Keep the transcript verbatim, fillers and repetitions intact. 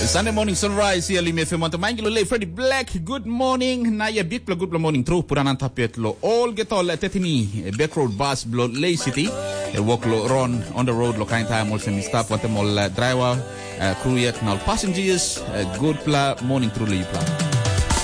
Sunday morning sunrise here Lime F M to Mangelo Le Freddy Black. Good morning. Na ya big good morning through Puranan Tapet lo all get all tetini back road bus blow Lay City. A walk lo run on the road lo kind time also stop what them all driver crew yet now passengers good pla morning through Lipla.